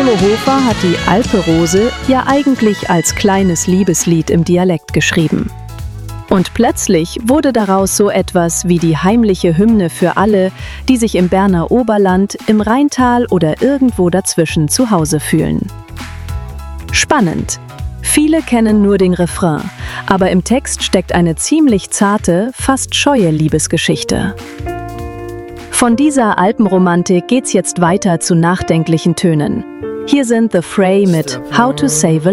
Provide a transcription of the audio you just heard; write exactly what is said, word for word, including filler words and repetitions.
Polo Hofer hat die Alpe-Rose ja eigentlich als kleines Liebeslied im Dialekt geschrieben. Und plötzlich wurde daraus so etwas wie die heimliche Hymne für alle, die sich im Berner Oberland, im Rheintal oder irgendwo dazwischen zu Hause fühlen. Spannend. Viele kennen nur den Refrain, aber im Text steckt eine ziemlich zarte, fast scheue Liebesgeschichte. Von dieser Alpenromantik geht's jetzt weiter zu nachdenklichen Tönen. Hier sind The Fray mit How to Save a